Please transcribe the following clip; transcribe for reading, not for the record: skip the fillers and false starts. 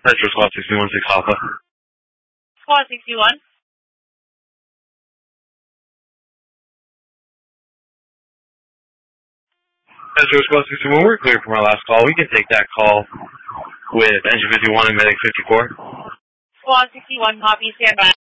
Metro Squad 61, 6 Alpha. Squad 61. Metro Squad 61, we're clear from our last call. We can take that call with Engine 51 and Medic 54. Squad 61, copy, stand by.